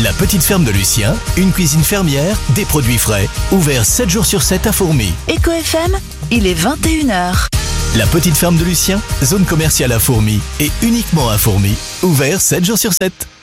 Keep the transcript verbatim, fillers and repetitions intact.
La petite ferme de Lucien, une cuisine fermière, des produits frais, ouvert sept jours sur sept à Fourmies. Eco F M, il est vingt et une heures. La petite ferme de Lucien, zone commerciale à Fourmies et uniquement à Fourmies, ouvert sept jours sur sept.